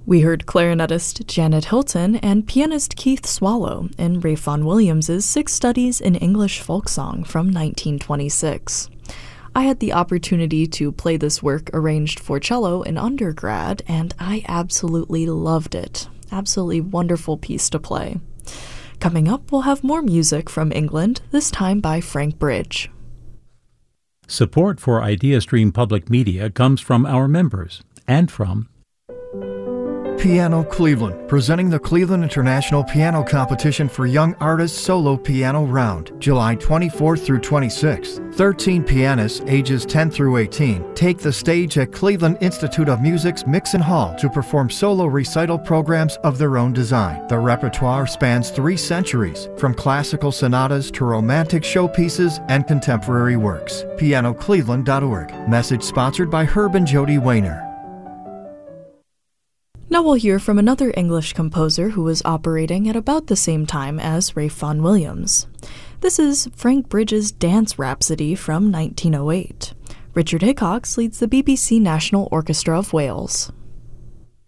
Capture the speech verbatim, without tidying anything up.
We heard clarinetist Janet Hilton and pianist Keith Swallow in Ralph Vaughan Williams's Six Studies in English Folk Song from nineteen twenty-six. I had the opportunity to play this work arranged for cello in undergrad, and I absolutely loved it. Absolutely wonderful piece to play. Coming up, we'll have more music from England, this time by Frank Bridge. Support for IdeaStream Public Media comes from our members and from Piano Cleveland, presenting the Cleveland International Piano Competition for Young Artists Solo Piano Round, July twenty-fourth through twenty-sixth. thirteen pianists ages ten through eighteen take the stage at Cleveland Institute of Music's Mixon Hall to perform solo recital programs of their own design. The repertoire spans three centuries, from classical sonatas to romantic showpieces and contemporary works. piano cleveland dot org. Message sponsored by Herb and Jody Wayner. Now we'll hear from another English composer who was operating at about the same time as Ralph Vaughan Williams. This is Frank Bridge's Dance Rhapsody from nineteen oh eight. Richard Hickox leads the B B C National Orchestra of Wales.